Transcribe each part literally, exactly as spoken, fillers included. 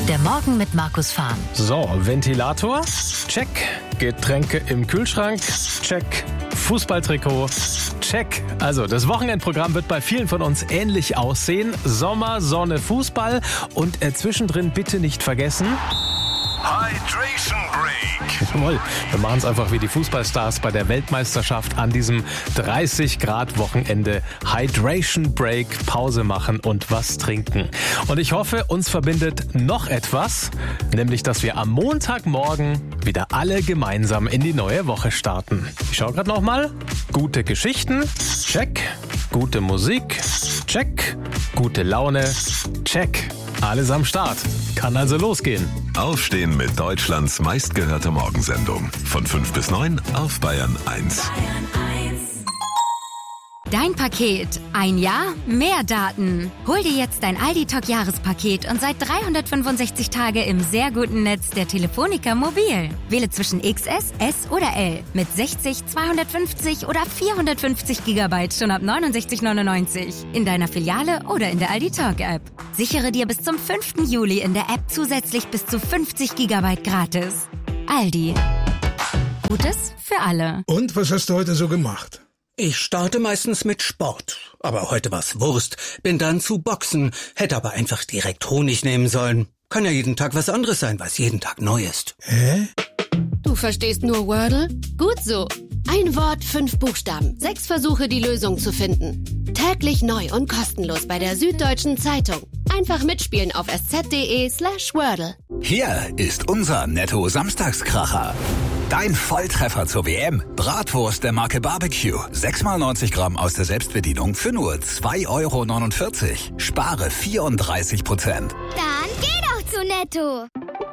Der Morgen mit Markus Fahn. So, Ventilator, check. Getränke im Kühlschrank, check. Fußballtrikot, check. Also, das Wochenendprogramm wird bei vielen von uns ähnlich aussehen. Sommer, Sonne, Fußball und äh, zwischendrin bitte nicht vergessen... Hydration Break. Jawohl, wir machen es einfach wie die Fußballstars bei der Weltmeisterschaft an diesem dreißig Grad Wochenende. Hydration Break, Pause machen und was trinken. Und ich hoffe, uns verbindet noch etwas, nämlich, dass wir am Montagmorgen wieder alle gemeinsam in die neue Woche starten. Ich schaue gerade nochmal. Gute Geschichten, check. Gute Musik, check. Gute Laune, check. Alles am Start. Kann also losgehen. Aufstehen mit Deutschlands meistgehörter Morgensendung. Von fünf bis neun auf Bayern eins. Dein Paket. Ein Jahr, mehr Daten. Hol dir jetzt dein Aldi-Talk-Jahrespaket und seit dreihundertfünfundsechzig Tage im sehr guten Netz der Telefonica Mobil. Wähle zwischen X S, S oder L mit sechzig, zweihundertfünfzig oder vierhundertfünfzig Gigabyte schon ab neunundsechzig neunundneunzig. In deiner Filiale oder in der Aldi-Talk-App. Sichere dir bis zum fünften Juli in der App zusätzlich bis zu fünfzig Gigabyte gratis. Aldi. Gutes für alle. Und was hast du heute so gemacht? Ich starte meistens mit Sport. Aber heute war's Wurst. Bin dann zu Boxen. Hätte aber einfach direkt Honig nehmen sollen. Kann ja jeden Tag was anderes sein, was jeden Tag neu ist. Hä? Du verstehst nur Wordle? Gut so. Ein Wort, fünf Buchstaben. Sechs Versuche, die Lösung zu finden. Täglich neu und kostenlos bei der Süddeutschen Zeitung. Einfach mitspielen auf sz.de slash Wordle. Hier ist unser Netto-Samstagskracher. Dein Volltreffer zur W M. Bratwurst der Marke Barbecue. sechs mal neunzig Gramm aus der Selbstbedienung für nur zwei Euro neunundvierzig. Spare vierunddreißig Prozent. Dann geh doch zu Netto.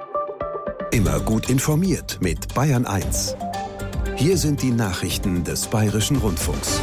Immer gut informiert mit Bayern eins. Hier sind die Nachrichten des Bayerischen Rundfunks.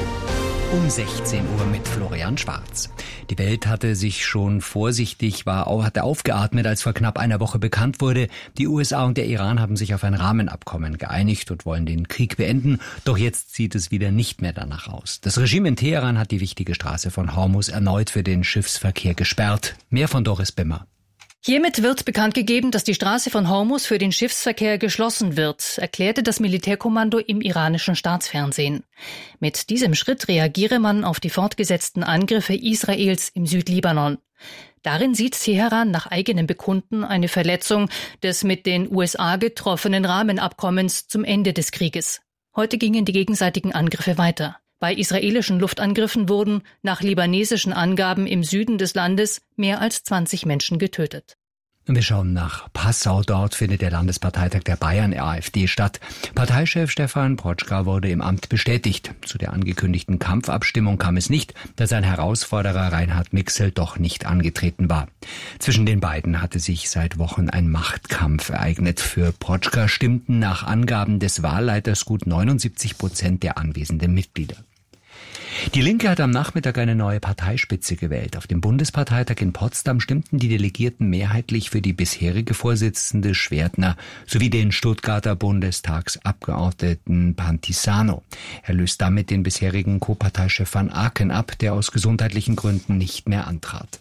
Um sechzehn Uhr mit Florian Schwarz. Die Welt hatte sich schon vorsichtig, war, hatte aufgeatmet, als vor knapp einer Woche bekannt wurde, die U S A und der Iran haben sich auf ein Rahmenabkommen geeinigt und wollen den Krieg beenden. Doch jetzt sieht es wieder nicht mehr danach aus. Das Regime in Teheran hat die wichtige Straße von Hormuz erneut für den Schiffsverkehr gesperrt. Mehr von Doris Bimmer. Hiermit wird bekannt gegeben, dass die Straße von Hormuz für den Schiffsverkehr geschlossen wird, erklärte das Militärkommando im iranischen Staatsfernsehen. Mit diesem Schritt reagiere man auf die fortgesetzten Angriffe Israels im Südlibanon. Darin sieht Teheran nach eigenem Bekunden eine Verletzung des mit den U S A getroffenen Rahmenabkommens zum Ende des Krieges. Heute gingen die gegenseitigen Angriffe weiter. Bei israelischen Luftangriffen wurden nach libanesischen Angaben im Süden des Landes mehr als zwanzig Menschen getötet. Wir schauen nach Passau. Dort findet der Landesparteitag der Bayern AfD statt. Parteichef Stefan Protschka wurde im Amt bestätigt. Zu der angekündigten Kampfabstimmung kam es nicht, da sein Herausforderer Reinhard Mixel doch nicht angetreten war. Zwischen den beiden hatte sich seit Wochen ein Machtkampf ereignet. Für Protschka stimmten nach Angaben des Wahlleiters gut neunundsiebzig Prozent der anwesenden Mitglieder. Die Linke hat am Nachmittag eine neue Parteispitze gewählt. Auf dem Bundesparteitag in Potsdam stimmten die Delegierten mehrheitlich für die bisherige Vorsitzende Schwertner sowie den Stuttgarter Bundestagsabgeordneten Pantisano. Er löst damit den bisherigen Co-Parteichef Van Aken ab, der aus gesundheitlichen Gründen nicht mehr antrat.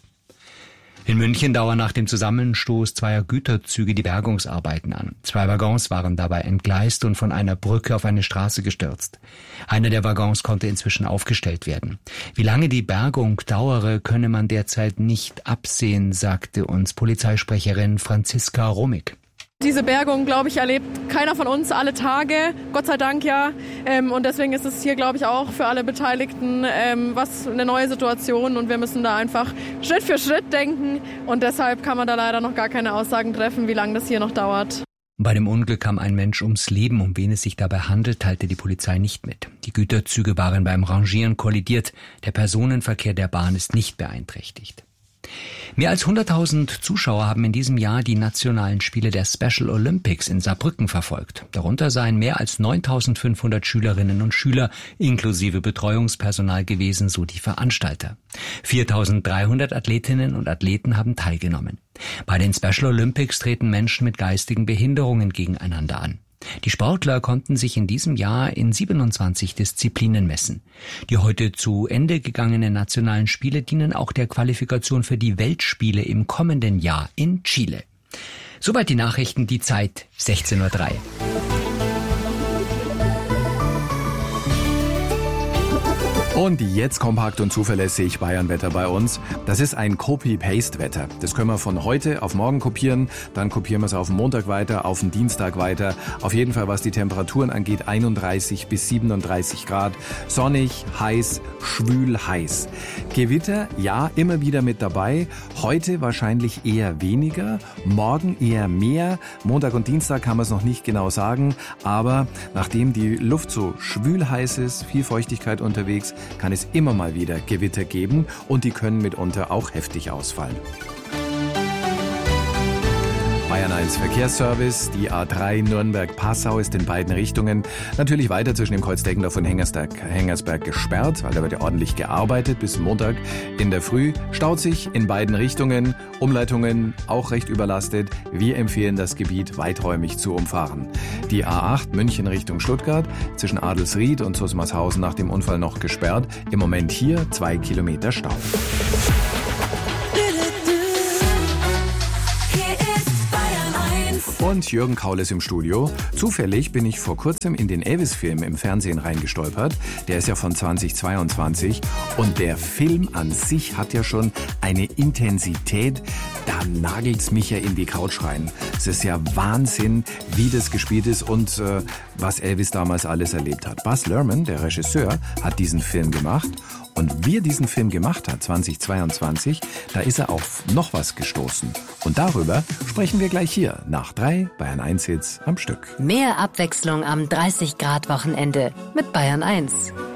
In München dauern nach dem Zusammenstoß zweier Güterzüge die Bergungsarbeiten an. Zwei Waggons waren dabei entgleist und von einer Brücke auf eine Straße gestürzt. Einer der Waggons konnte inzwischen aufgestellt werden. Wie lange die Bergung dauere, könne man derzeit nicht absehen, sagte uns Polizeisprecherin Franziska Romig. Diese Bergung, glaube ich, erlebt keiner von uns alle Tage, Gott sei Dank ja. Ähm, und deswegen ist es hier, glaube ich, auch für alle Beteiligten ähm, was eine neue Situation. Und wir müssen da einfach Schritt für Schritt denken. Und deshalb kann man da leider noch gar keine Aussagen treffen, wie lange das hier noch dauert. Bei dem Unglück kam ein Mensch ums Leben. Um wen es sich dabei handelt, teilte die Polizei nicht mit. Die Güterzüge waren beim Rangieren kollidiert. Der Personenverkehr der Bahn ist nicht beeinträchtigt. Mehr als hunderttausend Zuschauer haben in diesem Jahr die nationalen Spiele der Special Olympics in Saarbrücken verfolgt. Darunter seien mehr als neuntausendfünfhundert Schülerinnen und Schüler inklusive Betreuungspersonal gewesen, so die Veranstalter. viertausenddreihundert Athletinnen und Athleten haben teilgenommen. Bei den Special Olympics treten Menschen mit geistigen Behinderungen gegeneinander an. Die Sportler konnten sich in diesem Jahr in siebenundzwanzig Disziplinen messen. Die heute zu Ende gegangenen nationalen Spiele dienen auch der Qualifikation für die Weltspiele im kommenden Jahr in Chile. Soweit die Nachrichten, die Zeit sechzehn Uhr drei. Und jetzt kompakt und zuverlässig Bayernwetter bei uns. Das ist ein Copy-Paste-Wetter. Das können wir von heute auf morgen kopieren. Dann kopieren wir es auf den Montag weiter, auf den Dienstag weiter. Auf jeden Fall, was die Temperaturen angeht, einunddreißig bis siebenunddreißig Grad. Sonnig, heiß, schwül, heiß. Gewitter, ja, immer wieder mit dabei. Heute wahrscheinlich eher weniger. Morgen eher mehr. Montag und Dienstag kann man es noch nicht genau sagen. Aber nachdem die Luft so schwül heiß ist, viel Feuchtigkeit unterwegs, kann es immer mal wieder Gewitter geben und die können mitunter auch heftig ausfallen. Bayern eins Verkehrsservice, die A drei Nürnberg-Passau ist in beiden Richtungen natürlich weiter zwischen dem Kreuz Deggendorf und Hengersberg, Hengersberg gesperrt, weil da wird ja ordentlich gearbeitet bis Montag in der Früh. Staut sich in beiden Richtungen, Umleitungen auch recht überlastet. Wir empfehlen das Gebiet weiträumig zu umfahren. Die A acht München Richtung Stuttgart zwischen Adelsried und Zusmarshausen nach dem Unfall noch gesperrt. Im Moment hier zwei Kilometer Stau. Und Jürgen Kaul ist im Studio. Zufällig bin ich vor kurzem in den Elvis-Film im Fernsehen reingestolpert. Der ist ja von zweitausendzweiundzwanzig. Und der Film an sich hat ja schon eine Intensität, da nagelt's mich ja in die Couch rein. Es ist ja Wahnsinn, wie das gespielt ist und äh, was Elvis damals alles erlebt hat. Baz Luhrmann, der Regisseur, hat diesen Film gemacht. Und wie er diesen Film gemacht hat, zweitausendzweiundzwanzig, da ist er auf noch was gestoßen. Und darüber sprechen wir gleich hier, nach drei Bayern eins Hits am Stück. Mehr Abwechslung am dreißig Grad Wochenende mit Bayern eins.